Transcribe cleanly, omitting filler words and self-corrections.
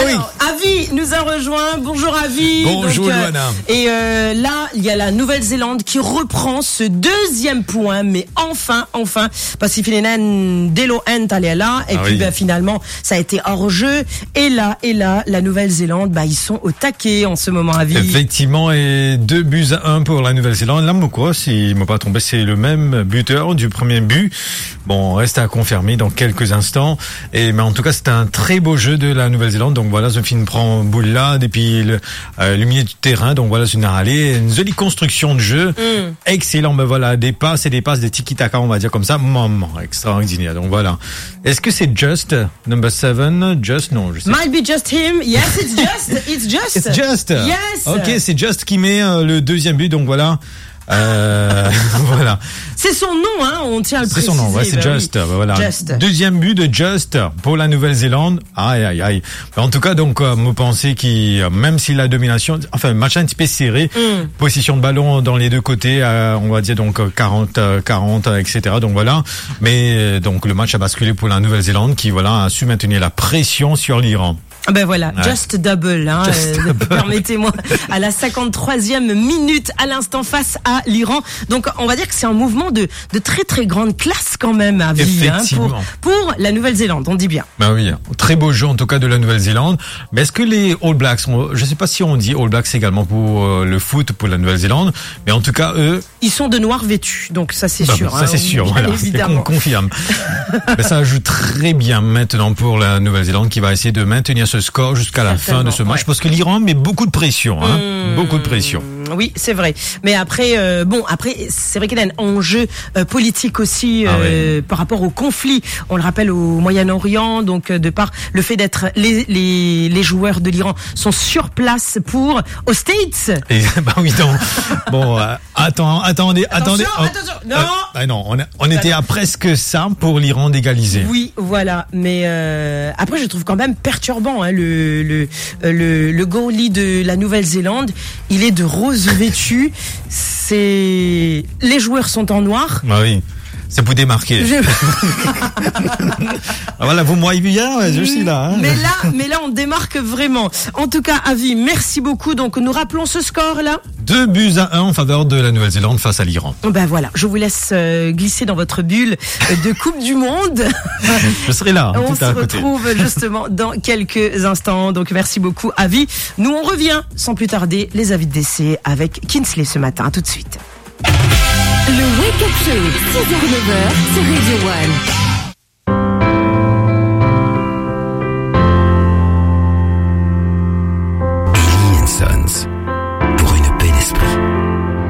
Alors, Avi nous a rejoint. Bonjour Avi. Bonjour Luana. Et là, il y a la Nouvelle-Zélande qui reprend ce deuxième point, mais enfin, Pacificanen Delo Entalela. Et puis finalement, ça a été hors jeu. Et là, la Nouvelle-Zélande, ils sont au taquet en ce moment, Avi. Effectivement, et 2-1 pour la Nouvelle-Zélande. Là, Moko, si je ne me pas trompé, c'est le même buteur du premier but. Bon, reste à confirmer dans quelques instants. Mais en tout cas, c'est un très beau jeu de la Nouvelle-Zélande. Donc voilà, Zofine prend boule là, depuis le milieu du terrain. Donc voilà, c'est une jolie construction de jeu. Excellent. Ben voilà, des passes, des tiki-taka, on va dire comme ça. Maman, extraordinaire. Donc voilà. Est-ce que c'est Just, number 7? Just, non, je sais. Might be just him. Yes, it's just. It's Just. Yes. Ok, c'est Just qui met le deuxième but. Donc voilà. Voilà. C'est son nom, hein, on tient à le préciser. C'est son nom, ouais, c'est Just. Oui. Voilà. Just. Deuxième but de Just pour la Nouvelle-Zélande. Aïe. En tout cas, donc, vous pensez même si la domination, enfin, match un petit peu serré, position de ballon dans les deux côtés, on va dire donc 40, etc. Donc voilà. Mais donc le match a basculé pour la Nouvelle-Zélande qui a su maintenir la pression sur l'Iran. Ben voilà, ouais. Just double, hein, permettez-moi, à la 53e minute, à l'instant face à l'Iran. Donc, on va dire que c'est un mouvement de très très grande classe quand même à vie, hein, pour la Nouvelle-Zélande, on dit bien. Ben oui, très beau jeu en tout cas de la Nouvelle-Zélande. Mais est-ce que les All Blacks, je sais pas si on dit All Blacks également pour le foot pour la Nouvelle-Zélande, mais en tout cas eux, ils sont de noir vêtus, donc ça c'est sûr. Ça c'est sûr, voilà, on confirme. Mais ça joue très bien maintenant pour la Nouvelle-Zélande qui va essayer de maintenir ce score jusqu'à la fin de ce match, parce que l'Iran met beaucoup de pression, beaucoup de pression. Oui, c'est vrai. Mais après, c'est vrai qu'il y a un enjeu politique aussi par rapport au conflit. On le rappelle au Moyen-Orient, donc de par le fait d'être les joueurs de l'Iran sont sur place aux States. Et, oui, non. Bon, attendez. Attention. Non, on était à presque ça pour l'Iran d'égaliser. Oui, voilà. Mais après, je trouve quand même perturbant le goalie de la Nouvelle-Zélande. Il est de rose vêtu. Les joueurs sont en noir. Ah oui. C'est pour démarquer. Voilà, vous m'avez vu hier, je suis là. Hein. Mais là, on démarque vraiment. En tout cas, Avi, merci beaucoup. Donc, nous rappelons ce score-là. 2-1 en faveur de la Nouvelle-Zélande face à l'Iran. Ben voilà, je vous laisse glisser dans votre bulle de Coupe du Monde. Je serai là. On se retrouve justement dans quelques instants. Donc, merci beaucoup, Avi. Nous, on revient sans plus tarder, les avis de décès avec Kinsley ce matin. À tout de suite. Le Wake Up Show, 6h-9h sur Radio One. Ellie & Sons.